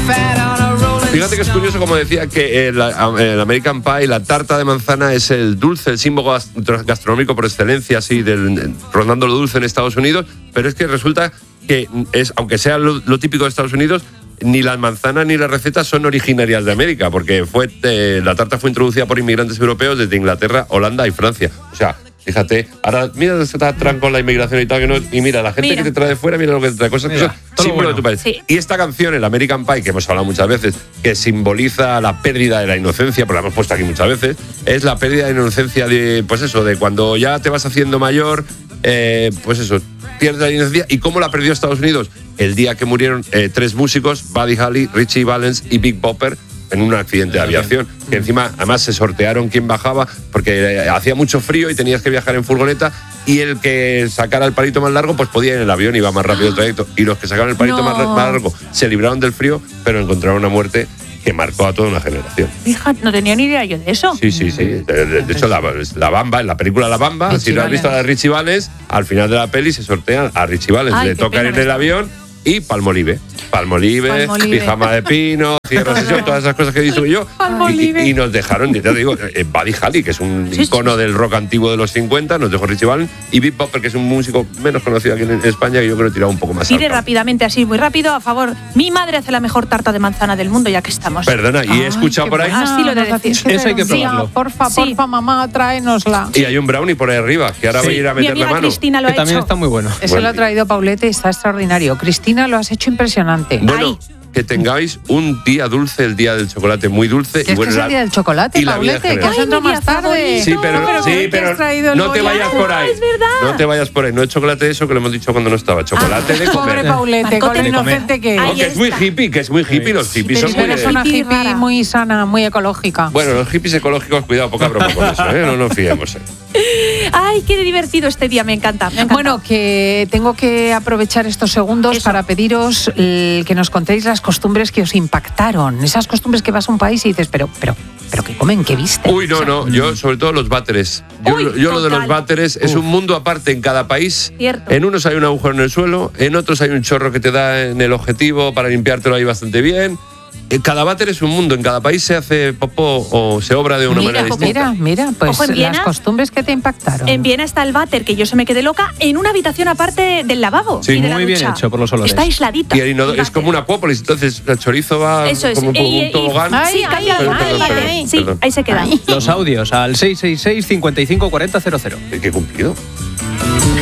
Fíjate que es curioso, como decía, que el American Pie, la tarta de manzana, es el dulce, el símbolo gastronómico por excelencia, así, rondando lo dulce en Estados Unidos, pero es que resulta que, aunque sea lo típico de Estados Unidos, ni las manzanas ni las recetas son originarias de América, porque la tarta fue introducida por inmigrantes europeos desde Inglaterra, Holanda y Francia. O sea, fíjate, ahora mira, se está con la inmigración y tal, y mira, la gente que te trae de fuera, mira lo que te trae, cosas que son símbolos de tu país. Sí. Y esta canción, el American Pie, que hemos hablado muchas veces, que simboliza la pérdida de la inocencia, porque la hemos puesto aquí muchas veces, es la pérdida de inocencia de, pues eso, de cuando ya te vas haciendo mayor, pues eso, pierdes la inocencia. ¿Y cómo la perdió Estados Unidos? El día que murieron 3 músicos, Buddy Holly, Richie Valens y Big Bopper, en un accidente de aviación, que encima además se sortearon quién bajaba, porque hacía mucho frío y tenías que viajar en furgoneta, y el que sacara el palito más largo pues podía ir en el avión, iba más rápido el trayecto, y los que sacaron el palito más largo se libraron del frío, pero encontraron una muerte que marcó a toda una generación. Fíjate, no tenía ni idea yo de eso. Sí. De hecho, la Bamba, en la película La Bamba, Richie, si no has visto a la Richie Valens, al final de la peli se sortean a Richie Valens, le tocan en el avión y Palmolive, pijama de pino, cierre de sesión, todas esas cosas que he dicho yo. Y nos dejaron, ya te digo, Buddy Holly, que es un icono del rock antiguo de los 50, nos dejó Richie Valens, y Big Bopper, que es un músico menos conocido aquí en España, que yo creo que tiraba un poco más Pide rápidamente, así, muy rápido, a favor. Mi madre hace la mejor tarta de manzana del mundo, ya que estamos. Perdona, y he escuchado por ahí. Así lo de decir. Eso hay que probarlo. Porfa, mamá, tráenosla. Y hay un brownie por ahí arriba, que ahora voy a ir a meter la mano. Cristina lo ha hecho. También está muy bueno. Ese lo ha traído Paulette y está extraordinario. Cristina, lo has hecho impresionante. Bueno, que tengáis un día dulce, el día del chocolate muy dulce. ¿Qué es que es el día del chocolate, Paulette? Que has entrado más tarde. Sí, pero no te vayas por ahí. Es verdad. No te vayas por ahí. No es chocolate eso que le hemos dicho cuando no estaba. Chocolate de comer. Pobre Paulette, con lo inocente que es. Que es muy hippie, Los hippies son muy... Pero es una hippie muy sana, muy ecológica. Bueno, los hippies ecológicos, cuidado, poca broma con eso, no nos fiemos. Ay, qué divertido este día, me encanta. Bueno, que tengo que aprovechar estos segundos para pediros que nos contéis las costumbres que os impactaron. Esas costumbres que vas a un país y dices, pero ¿qué comen? ¿Qué viste? Uy, no, yo sobre todo los váteres. Yo lo de los váteres es un mundo aparte en cada país. Cierto. En unos hay un agujero en el suelo, en otros hay un chorro que te da en el objetivo para limpiártelo ahí bastante bien. Cada váter es un mundo, en cada país se hace popó o se obra de una manera distinta. Mira, pues las costumbres que te impactaron. En Viena está el váter, que yo se me quedé loca, en una habitación aparte del lavabo. Sí, y de muy bien hecho por los olores. Está aisladita. Y es como una acuópolis, entonces el chorizo va como un tobogán. Sí, ahí se queda. Los audios al 666 55 40 00. ¿Qué cumplido?